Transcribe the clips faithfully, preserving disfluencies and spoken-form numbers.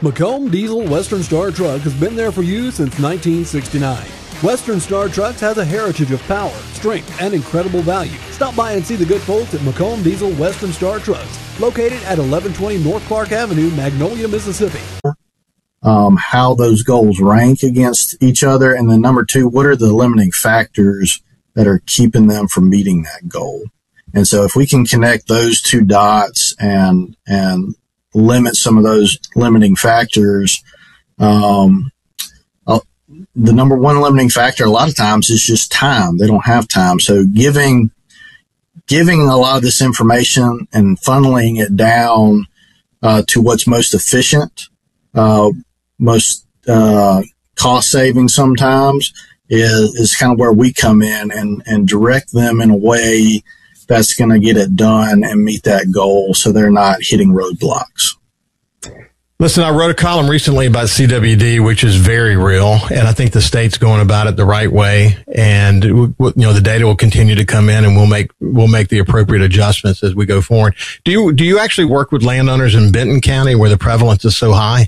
Macomb Diesel Western Star Truck has been there for you since nineteen sixty-nine. Western Star Trucks has a heritage of power, strength, and incredible value. Stop by and see the good folks at Macomb Diesel Western Star Trucks, located at eleven twenty North Clark Avenue, Magnolia, Mississippi. Um, how those goals rank against each other, and then number two, what are the limiting factors that are keeping them from meeting that goal? And so if we can connect those two dots and and limit some of those limiting factors, um, uh, the number one limiting factor a lot of times is just time. They don't have time. So giving giving a lot of this information and funneling it down uh, to what's most efficient, uh, most uh, cost saving sometimes is, is kind of where we come in and, and direct them in a way that's going to get it done and meet that goal so they're not hitting roadblocks. Listen, I wrote a column recently about C W D, which is very real, and I think the state's going about it the right way. And you know, the data will continue to come in, and we'll make we'll make the appropriate adjustments as we go forward. Do you do you actually work with landowners in Benton County where the prevalence is so high?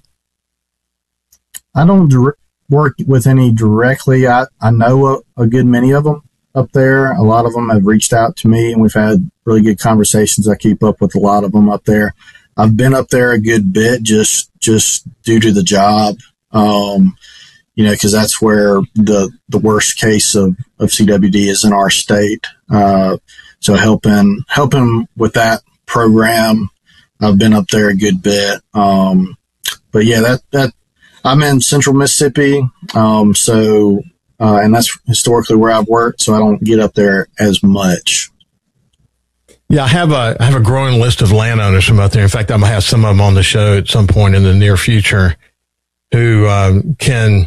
I don't dir- work with any directly. I I know a, a good many of them up there. A lot of them have reached out to me, and we've had really good conversations. I keep up with a lot of them up there. I've been up there a good bit just, just due to the job. Um, you know, cause that's where the, the worst case of, of C W D is in our state. Uh, so helping, helping with that program, I've been up there a good bit. Um, but yeah, that, that I'm in central Mississippi. Um, so, uh, and that's historically where I've worked. So I don't get up there as much. Yeah, I have a I have a growing list of landowners from out there. In fact, I'm gonna have some of them on the show at some point in the near future, who um, can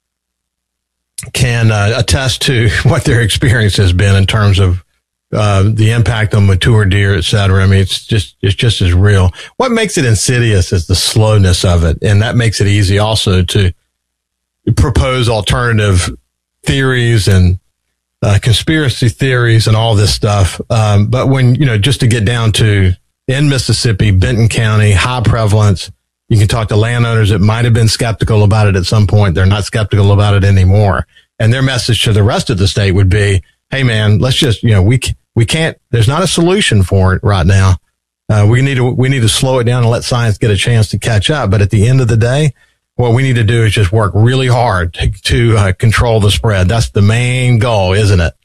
can uh, attest to what their experience has been in terms of uh, the impact on mature deer, et cetera. I mean, it's just it's just as real. What makes it insidious is the slowness of it, and that makes it easy also to propose alternative theories and Uh, conspiracy theories and all this stuff. Um, but when, you know, just to get down to in Mississippi, Benton County, high prevalence, you can talk to landowners that might have been skeptical about it at some point. They're not skeptical about it anymore. And their message to the rest of the state would be, hey man, let's just, you know, we, we can't, there's not a solution for it right now. Uh, we need to, we need to slow it down and let science get a chance to catch up. But at the end of the day, what we need to do is just work really hard to, to uh, control the spread. That's the main goal, isn't it?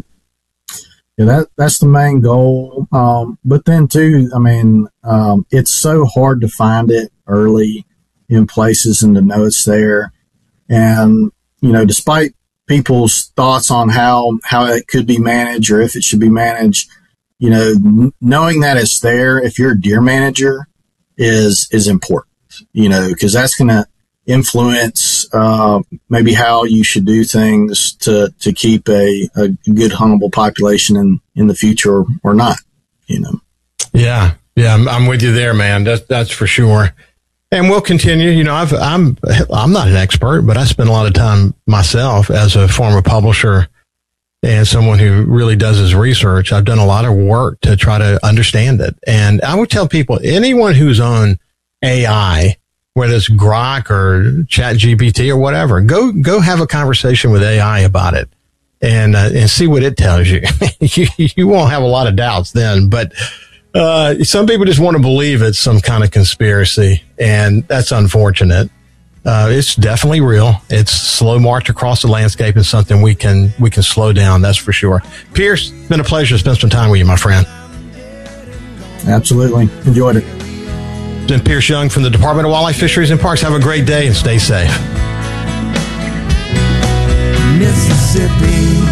Yeah, that, that's the main goal. Um, but then too, I mean, um, it's so hard to find it early in places and to know it's there. And, you know, despite people's thoughts on how, how it could be managed or if it should be managed, you know, n- knowing that it's there, if you're a deer manager is, is important, you know, cause that's going to influence uh, maybe how you should do things to to keep a, a good huntable population in, in the future or, or not, you know. Yeah, yeah, I'm, I'm with you there, man. That's that's for sure. And we'll continue. You know, I've, I'm I'm not an expert, but I spend a lot of time myself as a former publisher and someone who really does his research. I've done a lot of work to try to understand it, and I would tell people, anyone who's on A I, whether it's Grok or Chat G P T or whatever, go, go have a conversation with A I about it and, uh, and see what it tells you. you. You won't have a lot of doubts then, but, uh, some people just want to believe it's some kind of conspiracy, and that's unfortunate. Uh, it's definitely real. It's slow march across the landscape is something we can, we can slow down. That's for sure. Pierce, it's been a pleasure to spend some time with you, my friend. Absolutely. Enjoyed it. And Pierce Young from the Department of Wildlife, Fisheries, and Parks. Have a great day and stay safe. Mississippi.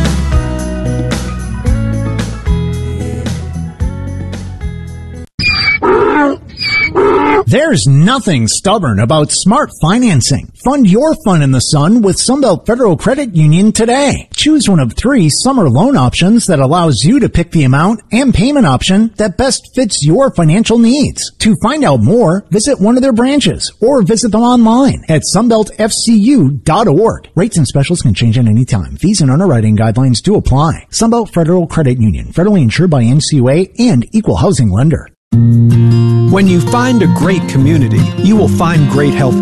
There's nothing stubborn about smart financing. Fund your fun in the sun with Sunbelt Federal Credit Union today. Choose one of three summer loan options that allows you to pick the amount and payment option that best fits your financial needs. To find out more, visit one of their branches or visit them online at sunbelt f c u dot org. Rates and specials can change at any time. Fees and underwriting guidelines do apply. Sunbelt Federal Credit Union, federally insured by N C U A and equal housing lender. When you find a great community, you will find great health